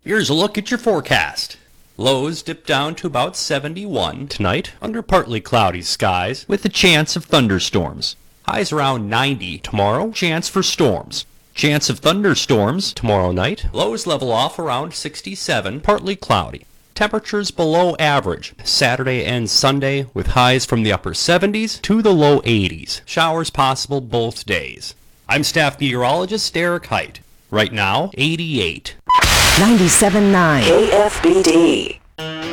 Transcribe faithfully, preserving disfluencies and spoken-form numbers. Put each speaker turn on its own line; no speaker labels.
Here's a look at your forecast. Lows dip down to about seventy-one tonight under partly cloudy skies with a chance of thunderstorms. Highs around ninety tomorrow, chance for storms. Chance of thunderstorms tomorrow night. Lows level off around sixty-seven, partly cloudy. Temperatures below average Saturday and Sunday with highs from the upper seventies to the low eighties. Showers possible both days. I'm staff meteorologist Derek Height. Right now, eighty-eight.
ninety-seven point nine
K F B D.